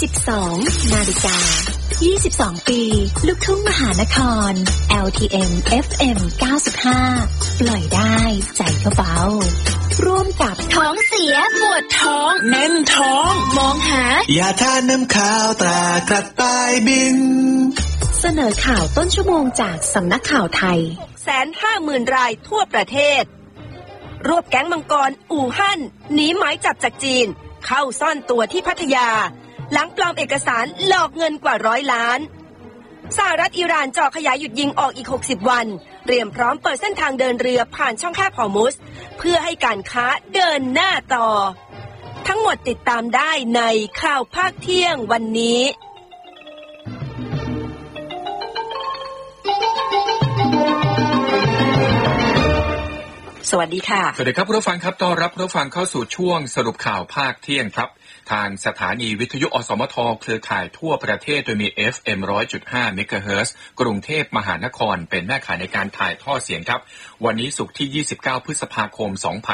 12 นาฬิกา22 ปีลูกทุ่งมหานคร LTM FM 95 ปล่อยได้ใจก็เบาร่วมกับท้องเสียปวดท้องแน่นท้องมองหายาทาน้ำขาวตรากระต่ายบินเสนอข่าวต้นชั่วโมงจากสำนักข่าวไทย 650,000 รายทั่วประเทศรวบแก๊งมังกรอู่ฮั่นหนีหมายจับจากจีนเข้าซ่อนตัวที่พัทยาหลังปลอมเอกสารหลอกเงินกว่า100 ล้านสหรัฐอิหร่านจ่อขยายหยุดยิงออกอีก60 วันเตรียมพร้อมเปิดเส้นทางเดินเรือผ่านช่องแคบฮอร์มุซเพื่อให้การค้าเดินหน้าต่อทั้งหมดติดตามได้ในข่าวภาคเที่ยงวันนี้สวัสดีค่ะสวัสดีครับผู้ฟังครับต้อนรับผู้ฟังเข้าสู่ช่วงสรุปข่าวภาคเที่ยงครับทางสถานีวิทยุอสมทเครือข่ายทั่วประเทศโดยมี FM 100.5 เมกะเฮิรตซ์กรุงเทพมหานครเป็นแม่ข่ายในการถ่ายทอดเสียงครับวันนี้ศุกร์ที่29พฤษภาคม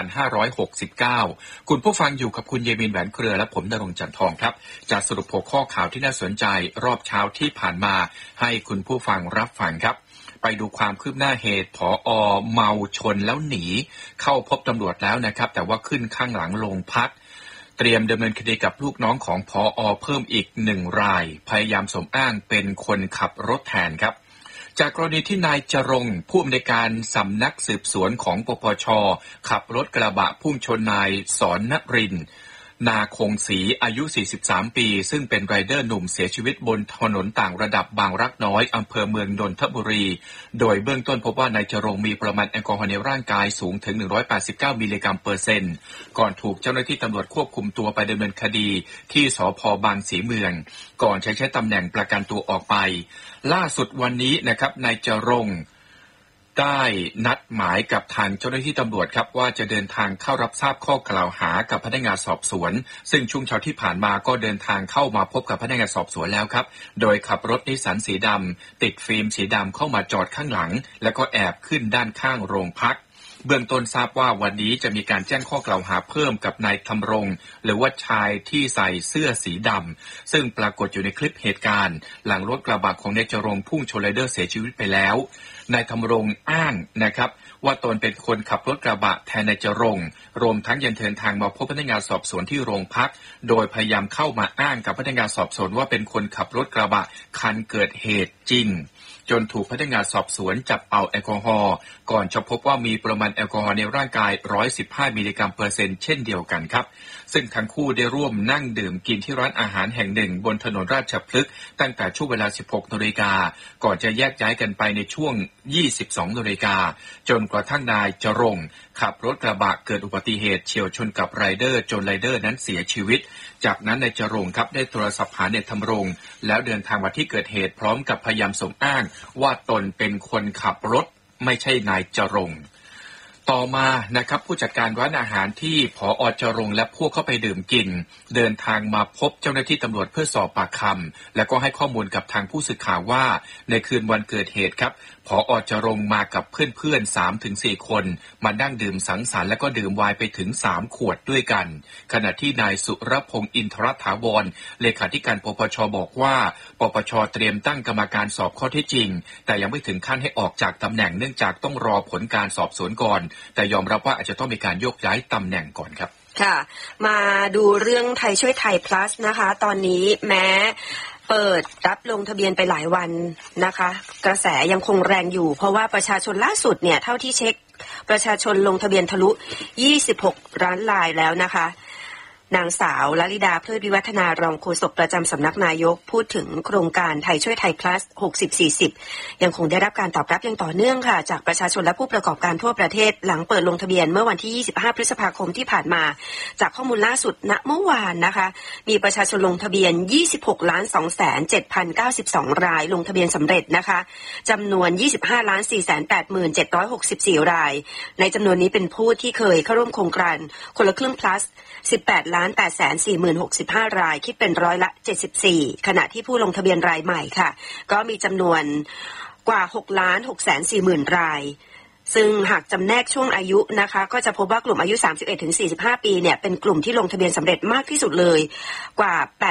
2569คุณผู้ฟังอยู่กับคุณเยมินแหวนเครือและผมณรงค์จันทร์ทองครับจะสรุปหัวข้อข่าวที่น่าสนใจรอบเช้าที่ผ่านมาให้คุณผู้ฟังรับฟังครับไปดูความคืบหน้าเหตุผอ.เมาชนแล้วหนีเข้าพบตำรวจแล้วนะครับแต่ว่าขึ้นข้างหลังโรงพักเตรียมดำเนินคดีกับลูกน้องของผอ.เพิ่มอีก1 รายพยายามสมอ้างเป็นคนขับรถแทนครับจากกรณีที่นายจรงค์ผู้อำนวยการสำนักสืบสวนของปปช.ขับรถกระบะพุ่งชนนายสอนนรินทร์นาคงศรีอายุ43ปีซึ่งเป็นไรเดอร์หนุ่มเสียชีวิตบนถนนต่างระดับบางรักน้อยอำเภอเมืองนนทบุรีโดยเบื้องต้นพบว่านายจรงค์มีปริมาณแอลกอฮอล์ในร่างกายสูงถึง189มิลลิกรัมเปอร์เซ็นต์ก่อนถูกเจ้าหน้าที่ตำรวจควบคุมตัวไปดำเนินคดีที่สภ.บางสีเมืองก่อนใช้ตำแหน่งประกันตัวออกไปล่าสุดวันนี้นะครับนายจรงค์ได้นัดหมายกับทางเจ้าหน้าที่ตำรวจครับว่าจะเดินทางเข้ารับทราบข้อกล่าวหากับพนักงานสอบสวนซึ่งช่วงเช้าที่ผ่านมาก็เดินทางเข้ามาพบกับพนักงานสอบสวนแล้วครับโดยขับรถนิสสันสีดำติดฟิล์มสีดำเข้ามาจอดข้างหลังแล้วก็แอบขึ้นด้านข้างโรงพักเบื้องต้นทราบว่าวันนี้จะมีการแจ้งข้อกล่าวหาเพิ่มกับนายธำรงหรือว่าชายที่ใส่เสื้อสีดำซึ่งปรากฏอยู่ในคลิปเหตุการณ์หลังรถกระบะของนายจรงค์พุ่งชนไรเดอร์เสียชีวิตไปแล้วนายธำรงอ้างนะครับว่าตนเป็นคนขับรถกระบะแทนนายจรงค์รวมทั้งยังเดินทางมาพบพนักงานสอบสวนที่โรงพักโดยพยายามเข้ามาอ้างกับพนักงานสอบสวนว่าเป็นคนขับรถกระบะคันเกิดเหตุจริงจนถูกพนักงานสอบสวนจับเอาแอลกอฮอล์ก่อนจะพบว่ามีปริมาณแอลกอฮอล์ในร่างกาย115มิลลิกรัมเปอร์เซ็นต์เช่นเดียวกันครับซึ่งทั้งคู่ได้ร่วมนั่งดื่มกินที่ร้านอาหารแห่งหนึ่งบนถนนราชพฤกษ์ตั้งแต่ช่วงเวลา 16 นาฬิกาก่อนจะแยกย้ายกันไปในช่วง 22 นาฬิกาจนกระทั่งนายจรงค์ขับรถกระบะเกิดอุบัติเหตุเฉี่ยวชนกับไรเดอร์จนไรเดอร์นั้นเสียชีวิตจากนั้นนายจรงค์ครับได้โทรศัพท์หานายธำรงแล้วเดินทางมาที่เกิดเหตุพร้อมกับพยายามสมอ้างว่าตนเป็นคนขับรถไม่ใช่นายจรงค์ต่อมานะครับผู้จัดการร้านอาหารที่ผอ.จรงค์และพวกเข้าไปดื่มกินเดินทางมาพบเจ้าหน้าที่ตำรวจเพื่อสอบปากคำและก็ให้ข้อมูลกับทางผู้สื่อข่าวว่าในคืนวันเกิดเหตุครับผอ.จรงค์มากับเพื่อนๆ 3-4 คนมานั่งดื่มสังสรรค์และก็ดื่มไวน์ไปถึง3 ขวดด้วยกันขณะที่นายสุรพงษ์อินทรถาวรเลขาธิการปปช.บอกว่าปปช.เตรียมตั้งกรรมการสอบข้อเท็จจริงแต่ยังไม่ถึงขั้นให้ออกจากตำแหน่งเนื่องจากต้องรอผลการสอบสวนก่อนแต่ยอมรับว่าอาจจะต้องมีการโยกย้ายตำแหน่งก่อนครับค่ะมาดูเรื่องไทยช่วยไทย plus นะคะตอนนี้แม้เปิดรับลงทะเบียนไปหลายวันนะคะกระแสยังคงแรงอยู่เพราะว่าประชาชนล่าสุดเนี่ยเท่าที่เช็คประชาชนลงทะเบียนทะลุ26 ล้านรายแล้วนะคะนางสาวลลิดาเพลิดวิวัฒนารองโฆษกประจำสำนักนายกพูดถึงโครงการไทยช่วยไทย plus 60-40 ยังคงได้รับการตอบรับอย่างต่อเนื่องค่ะจากประชาชนและผู้ประกอบการทั่วประเทศหลังเปิดลงทะเบียนเมื่อวันที่25พฤษภาคมที่ผ่านมาจากข้อมูลล่าสุดณเมื่อวานนะคะมีประชาชนลงทะเบียน 26,207,092 รายลงทะเบียนสำเร็จนะคะจำนวน 25,487,764 รายในจำนวนนี้เป็นผู้ที่เคยเข้าร่วมโครงการคนละครึ่ง plus 18,840,065 รายคิดเป็น74%ขณะที่ผู้ลงทะเบียนรายใหม่ค่ะก็มีจำนวนกว่า 6,640,000 ราย ซึ่งหากจำแนกช่วงอายุนะคะก็จะพบว่ากลุ่มอายุ 31-45 ปีเนี่ยเป็นกลุ่มที่ลงทะเบียนสำเร็จมากที่สุดเลยกว่า